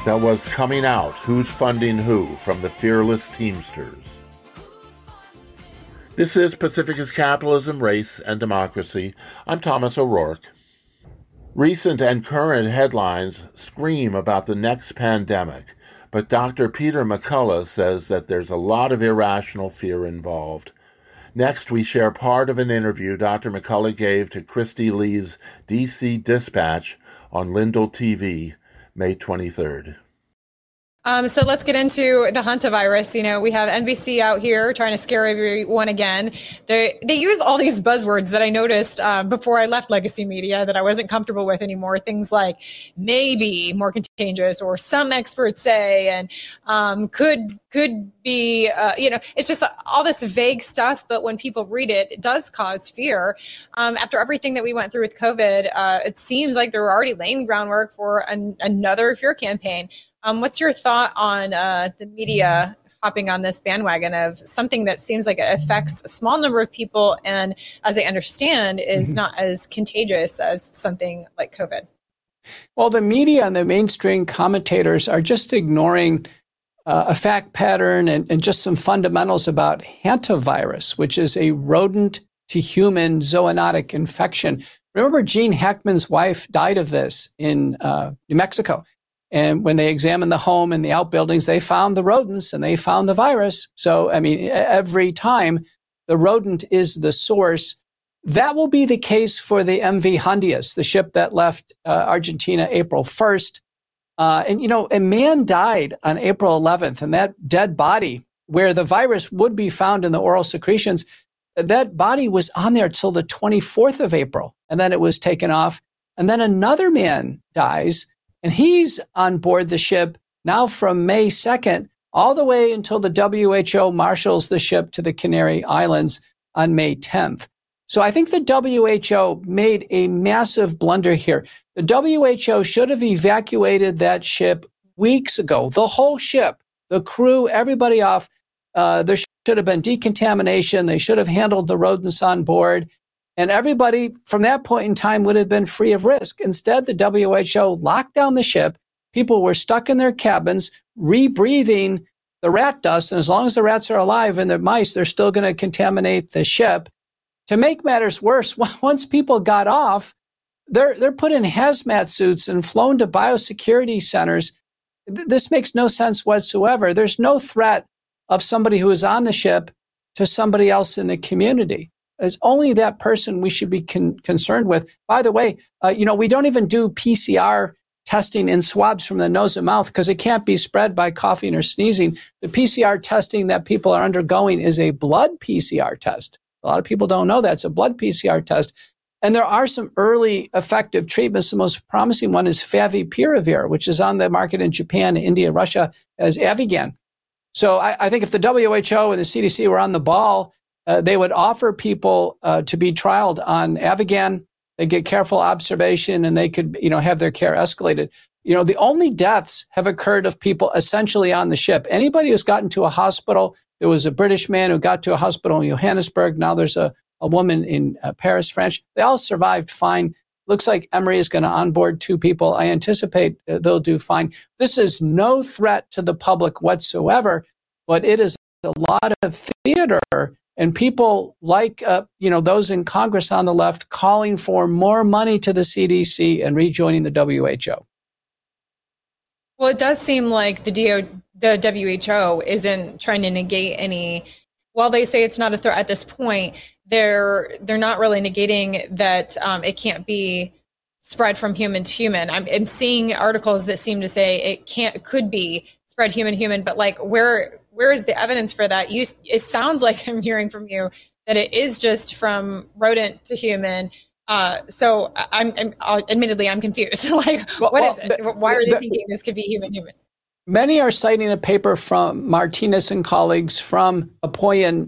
That was Coming Out, Who's Funding Who, from the Fearless Teamsters. This is Pacificus Capitalism, Race, and Democracy. I'm Thomas O'Rourke. Recent and current headlines scream about the next pandemic, but Dr. Peter McCullough says that there's a lot of irrational fear involved. Next, we share part of an interview Dr. McCullough gave to Christy Lee's DC Dispatch on Lindell TV, May 23rd. So let's get into the hantavirus. We have NBC out here trying to scare everyone again. They use all these buzzwords that I noticed before I left legacy media that I wasn't comfortable with anymore. Things like maybe more contagious, or some experts say, and could be. It's just all this vague stuff. But when people read it, it does cause fear. After everything that we went through with COVID, it seems like they're already laying the groundwork for another fear campaign. What's your thought on the media hopping on this bandwagon of something that seems like it affects a small number of people and, as I understand, is not as contagious as something like COVID? Well, the media and the mainstream commentators are just ignoring a fact pattern and just some fundamentals about hantavirus, which is a rodent to human zoonotic infection. Remember, Gene Hackman's wife died of this in New Mexico. And when they examined the home and the outbuildings, they found the rodents and they found the virus. So, every time the rodent is the source, that will be the case for the MV Hondius, the ship that left Argentina April 1st. A man died on April 11th, and that dead body, where the virus would be found in the oral secretions, that body was on there till the 24th of April, and then it was taken off. And then another man dies, and he's on board the ship now from May 2nd all the way until the WHO marshals the ship to the Canary Islands on May 10th. So I think the WHO made a massive blunder here. The WHO should have evacuated that ship weeks ago, the whole ship, the crew, everybody off. There should have been decontamination. They should have handled the rodents on board. And everybody from that point in time would have been free of risk. Instead, the WHO locked down the ship. People were stuck in their cabins, rebreathing the rat dust. And as long as the rats are alive and the mice, they're still going to contaminate the ship. To make matters worse, once people got off, they're put in hazmat suits and flown to biosecurity centers. This makes no sense whatsoever. There's no threat of somebody who is on the ship to somebody else in the community. It's only that person we should be concerned with. By the way, we don't even do PCR testing in swabs from the nose and mouth because it can't be spread by coughing or sneezing. The PCR testing that people are undergoing is a blood PCR test. A lot of people don't know that. It's a blood PCR test. And there are some early effective treatments. The most promising one is favipiravir, which is on the market in Japan, India, Russia as Avigan. So I think if the WHO and the CDC were on the ball, they would offer people to be trialed on Avigan. They get careful observation, and they could, have their care escalated. The only deaths have occurred of people essentially on the ship. Anybody who's gotten to a hospital, there was a British man who got to a hospital in Johannesburg. Now there's a woman in Paris, France. They all survived fine. Looks like Emory is going to onboard 2 people. I anticipate they'll do fine. This is no threat to the public whatsoever, but it is a lot of theater. And people like, those in Congress on the left calling for more money to the CDC and rejoining the WHO. Well, it does seem like the WHO isn't trying to negate any. While they say it's not a threat at this point, they're not really negating that it can't be spread from human to human. I'm seeing articles that seem to say it could be spread human, but where is the evidence for that? It sounds like I'm hearing from you that it is just from rodent to human. So admittedly, I'm confused. What is it? Why are they thinking this could be human? Many are citing a paper from Martinez and colleagues from Apoyan,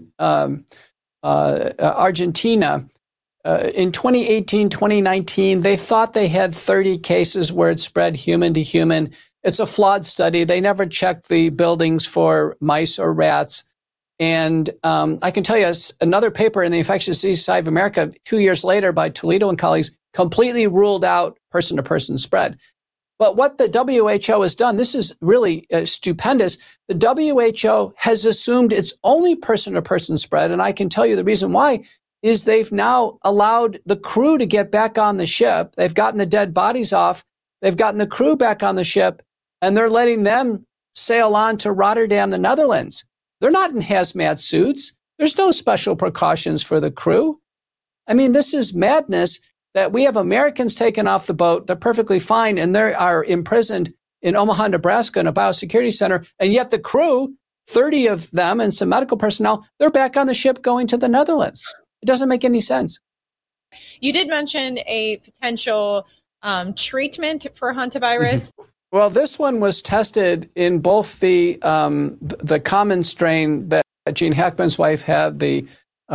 Argentina. In 2018, 2019, they thought they had 30 cases where it spread human to human. It's a flawed study. They never checked the buildings for mice or rats. And I can tell you another paper in the Infectious Disease Society of America 2 years later by Toledo and colleagues completely ruled out person-to-person spread. But what the WHO has done, this is really stupendous. The WHO has assumed it's only person-to-person spread. And I can tell you the reason why is they've now allowed the crew to get back on the ship. They've gotten the dead bodies off. They've gotten the crew back on the ship, and they're letting them sail on to Rotterdam, the Netherlands. They're not in hazmat suits. There's no special precautions for the crew. I mean, this is madness that we have Americans taken off the boat. They're perfectly fine, and they are imprisoned in Omaha, Nebraska in a biosecurity center. And yet the crew, 30 of them and some medical personnel, they're back on the ship going to the Netherlands. It doesn't make any sense. You did mention a potential treatment for hantavirus. Well, this one was tested in both the common strain that Gene Hackman's wife had, the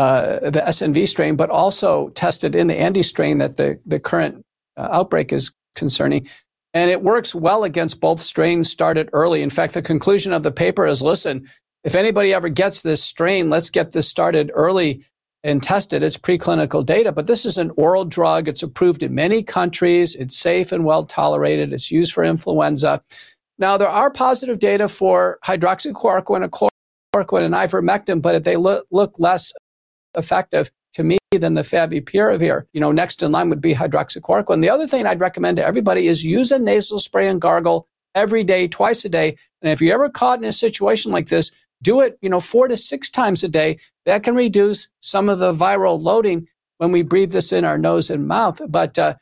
SNV strain, but also tested in the Andes strain that the current outbreak is concerning. And it works well against both strains started early. In fact, the conclusion of the paper is, listen, if anybody ever gets this strain, let's get this started early and tested. It's preclinical data, but this is an oral drug. It's approved in many countries. It's safe and well tolerated. It's used for influenza. Now, there are positive data for hydroxychloroquine, chloroquine, and ivermectin, but they look less effective to me than the favipiravir. Next in line would be hydroxychloroquine. The other thing I'd recommend to everybody is use a nasal spray and gargle every day, twice a day. And if you're ever caught in a situation like this, do it, 4 to 6 times a day. That can reduce some of the viral loading when we breathe this in our nose and mouth. But, the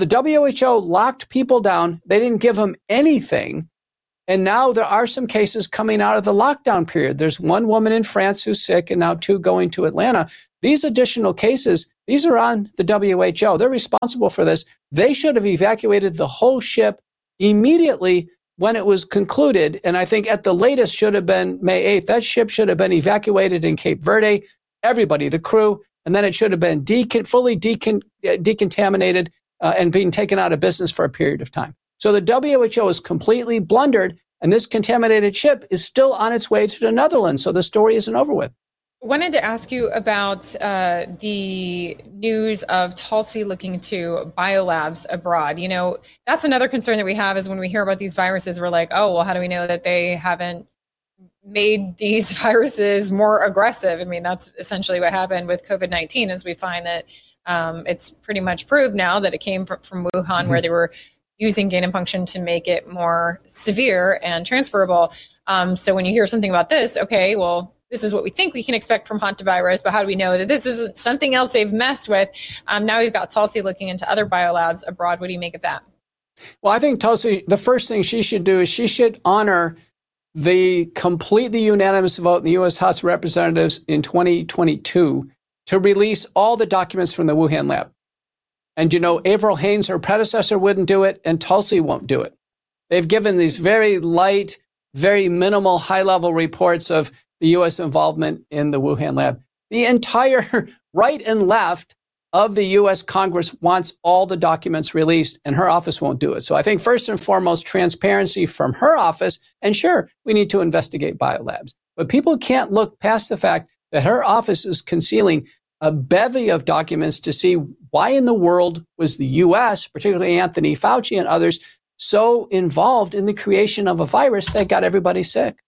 WHO locked people down. They didn't give them anything. And now there are some cases coming out of the lockdown period. There's one woman in France who's sick and now 2 going to Atlanta. These additional cases, these are on the WHO. They're responsible for this. They should have evacuated the whole ship immediately when it was concluded, and I think at the latest should have been May 8th. That ship should have been evacuated in Cape Verde, everybody, the crew, and then it should have been fully decontaminated and being taken out of business for a period of time. So the WHO is completely blundered, and this contaminated ship is still on its way to the Netherlands, so the story isn't over with. I wanted to ask you about the news of Tulsi looking to biolabs abroad. That's another concern that we have is when we hear about these viruses, we're like, oh, well, how do we know that they haven't made these viruses more aggressive? I mean, that's essentially what happened with COVID-19 is we find that it's pretty much proved now that it came from Wuhan, where they were using gain of function to make it more severe and transferable. So when you hear something about this, okay, well, this is what we think we can expect from hantavirus, but how do we know that this isn't something else they've messed with? Now we've got Tulsi looking into other biolabs abroad. What do you make of that? Well, I think Tulsi, the first thing she should do is she should honor the completely unanimous vote in the U.S. House of Representatives in 2022 to release all the documents from the Wuhan lab. And, Avril Haines, her predecessor, wouldn't do it, and Tulsi won't do it. They've given these very light, very minimal, high-level reports of the U.S. involvement in the Wuhan lab. The entire right and left of the U.S. Congress wants all the documents released, and her office won't do it. So I think first and foremost, transparency from her office. And sure, we need to investigate biolabs. But people can't look past the fact that her office is concealing a bevy of documents to see why in the world was the U.S., particularly Anthony Fauci and others, so involved in the creation of a virus that got everybody sick.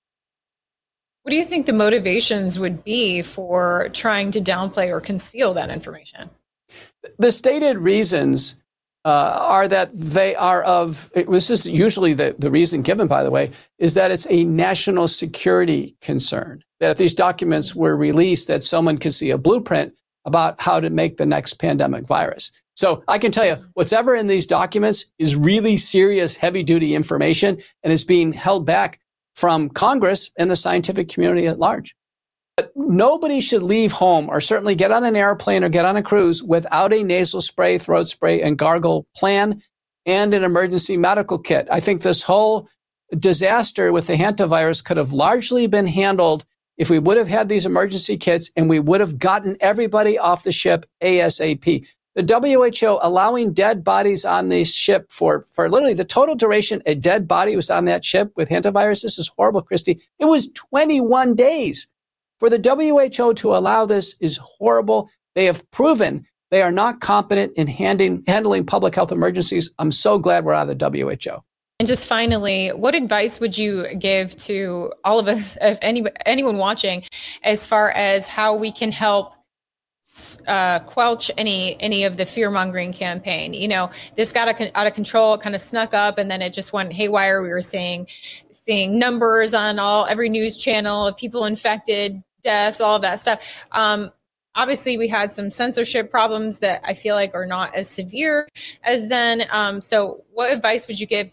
What do you think the motivations would be for trying to downplay or conceal that information? The stated reasons are that they are this is usually the reason given, by the way, is that it's a national security concern. That if these documents were released, that someone could see a blueprint about how to make the next pandemic virus. So I can tell you, what's ever in these documents is really serious, heavy-duty information and is being held back from Congress and the scientific community at large. But nobody should leave home or certainly get on an airplane or get on a cruise without a nasal spray, throat spray, and gargle plan and an emergency medical kit. I think this whole disaster with the hantavirus could have largely been handled if we would have had these emergency kits and we would have gotten everybody off the ship ASAP. The WHO allowing dead bodies on this ship for literally the total duration a dead body was on that ship with hantavirus. This is horrible, Christy. It was 21 days. For the WHO to allow this is horrible. They have proven They are not competent in handling public health emergencies. I'm so glad we're out of the WHO. And just finally, what advice would you give to all of us, if anyone watching, as far as how we can help quelch any of the fear-mongering campaign? You know, this got out of control, it kind of snuck up, and then it just went haywire. We were seeing numbers on every news channel of people infected, deaths, all of that stuff. Obviously, we had some censorship problems that I feel like are not as severe as then. So what advice would you give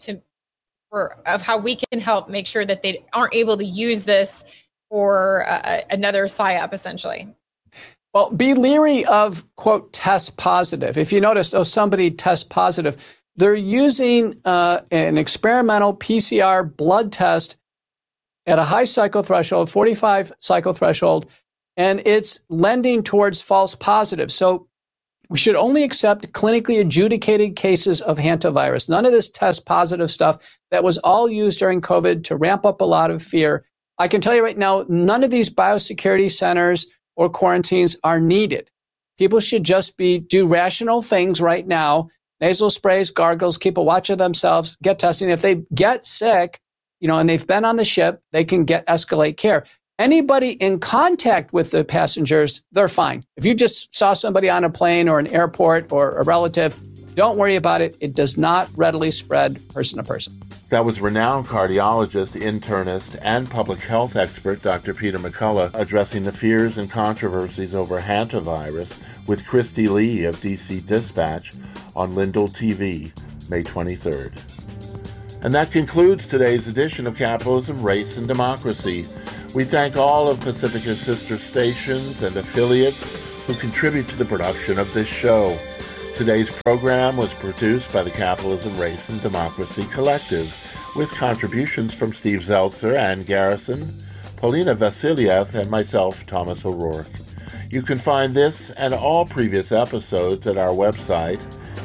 of how we can help make sure that they aren't able to use this for another PSYOP, essentially? Well, be leery of, quote, test positive. If you noticed, somebody tests positive, they're using an experimental PCR blood test at a high cycle threshold, 45 cycle threshold, and it's lending towards false positives. So we should only accept clinically adjudicated cases of hantavirus. None of this test positive stuff that was all used during COVID to ramp up a lot of fear. I can tell you right now, none of these biosecurity centers or quarantines are needed. People should just do rational things right now. Nasal sprays, gargles, keep a watch of themselves, get testing. If they get sick, and they've been on the ship, they can escalate care. Anybody in contact with the passengers, they're fine. If you just saw somebody on a plane or an airport or a relative, don't worry about it. It does not readily spread person to person. That was renowned cardiologist, internist, and public health expert Dr. Peter McCullough addressing the fears and controversies over hantavirus with Christy Lee of DC Dispatch on Lindell TV, May 23rd. And that concludes today's edition of Capitalism, Race, and Democracy. We thank all of Pacifica's sister stations and affiliates who contribute to the production of this show. Today's program was produced by the Capitalism, Race, and Democracy Collective, with contributions from Steve Zeltzer, Ann Garrison, Polina Vasiliev, and myself, Thomas O'Rourke. You can find this and all previous episodes at our website,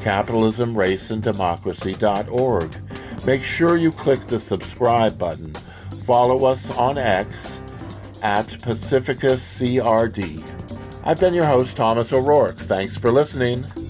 capitalismraceanddemocracy.org. Make sure you click the subscribe button. Follow us on X at PacificusCRD. I've been your host, Thomas O'Rourke. Thanks for listening.